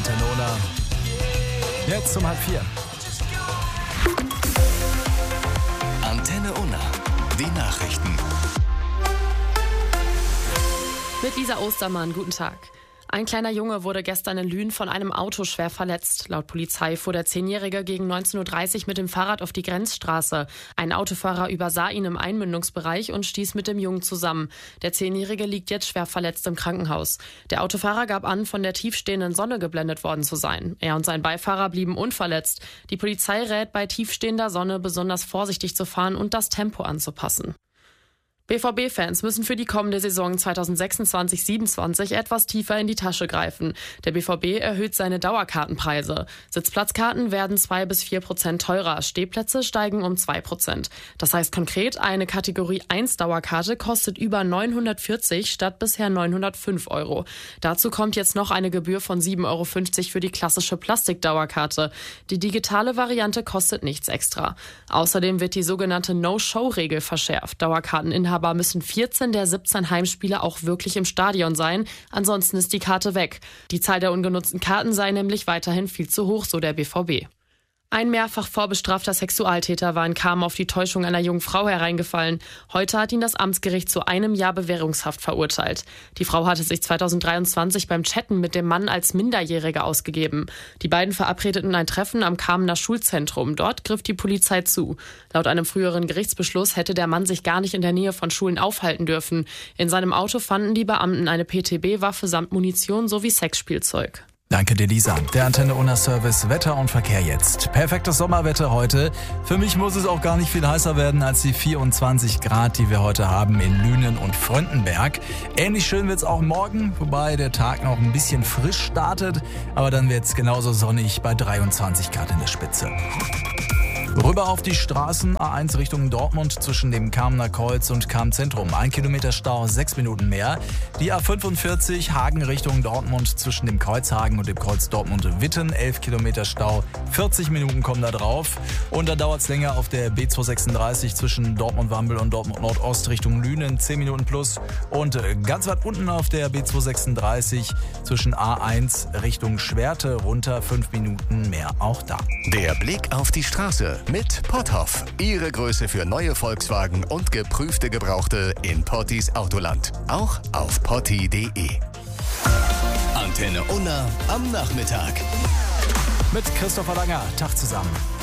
Antenne Unna. Jetzt um 3:30. Antenne Unna. Die Nachrichten. Mit Lisa Ostermann, guten Tag. Ein kleiner Junge wurde gestern in Lünen von einem Auto schwer verletzt. Laut Polizei fuhr der 10-Jährige gegen 19.30 Uhr mit dem Fahrrad auf die Grenzstraße. Ein Autofahrer übersah ihn im Einmündungsbereich und stieß mit dem Jungen zusammen. Der 10-Jährige liegt jetzt schwer verletzt im Krankenhaus. Der Autofahrer gab an, von der tiefstehenden Sonne geblendet worden zu sein. Er und sein Beifahrer blieben unverletzt. Die Polizei rät, bei tiefstehender Sonne besonders vorsichtig zu fahren und das Tempo anzupassen. BVB-Fans müssen für die kommende Saison 2026/27 etwas tiefer in die Tasche greifen. Der BVB erhöht seine Dauerkartenpreise. Sitzplatzkarten werden 2-4% teurer, Stehplätze steigen um 2%. Das heißt konkret, eine Kategorie 1 Dauerkarte kostet über 940 statt bisher 905 €. Dazu kommt jetzt noch eine Gebühr von 7,50 € für die klassische Plastikdauerkarte. Die digitale Variante kostet nichts extra. Außerdem wird die sogenannte No-Show-Regel verschärft. Dauerkarteninhaber müssen 14 der 17 Heimspiele auch wirklich im Stadion sein, ansonsten ist die Karte weg. Die Zahl der ungenutzten Karten sei nämlich weiterhin viel zu hoch, so der BVB. Ein mehrfach vorbestrafter Sexualtäter war in Cham auf die Täuschung einer jungen Frau hereingefallen. Heute hat ihn das Amtsgericht zu 1 Jahr Bewährungshaft verurteilt. Die Frau hatte sich 2023 beim Chatten mit dem Mann als Minderjährige ausgegeben. Die beiden verabredeten ein Treffen am Chamener Schulzentrum. Dort griff die Polizei zu. Laut einem früheren Gerichtsbeschluss hätte der Mann sich gar nicht in der Nähe von Schulen aufhalten dürfen. In seinem Auto fanden die Beamten eine PTB-Waffe samt Munition sowie Sexspielzeug. Danke dir, Lisa. Der Antenne Unna Service Wetter und Verkehr jetzt. Perfektes Sommerwetter heute. Für mich muss es auch gar nicht viel heißer werden als die 24 Grad, die wir heute haben in Lünen und Fröndenberg. Ähnlich schön wird's auch morgen, wobei der Tag noch ein bisschen frisch startet. Aber dann wird's genauso sonnig bei 23 Grad in der Spitze. Rüber auf die Straßen, A1 Richtung Dortmund zwischen dem Chamener Kreuz und Cham Zentrum. 1 Kilometer Stau, 6 Minuten mehr. Die A45 Hagen Richtung Dortmund zwischen dem Kreuzhagen und dem Kreuz Dortmund-Witten. 11 Kilometer Stau, 40 Minuten kommen da drauf. Und dann dauert es länger auf der B236 zwischen Dortmund-Wambel und Dortmund-Nordost Richtung Lünen. 10 Minuten plus. Und ganz weit unten auf der B236 zwischen A1 Richtung Schwerte runter. 5 Minuten mehr auch da. Der Blick auf die Straße mit Potthoff. Ihre Größe für neue Volkswagen und geprüfte Gebrauchte in Pottis Autoland. Auch auf potti.de. Antenne Unna am Nachmittag. Mit Christopher Langer. Tag zusammen.